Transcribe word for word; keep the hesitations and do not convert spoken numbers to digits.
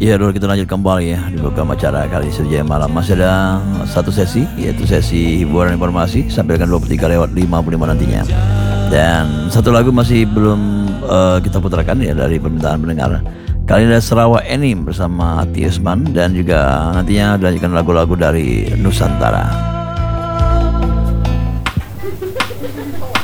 Ya dulu kita lanjut kembali ya di program acara kali Serjaya Malam. Masih ada satu sesi, yaitu sesi hiburan informasi sampai dengan dua puluh tiga lewat lima puluh lima nantinya. Dan satu lagu masih belum uh, kita putarkan ya dari permintaan pendengar. Kali ini ada Sarawak Enim bersama Ati Usman, dan juga nantinya dilanjutkan lagu-lagu dari Nusantara.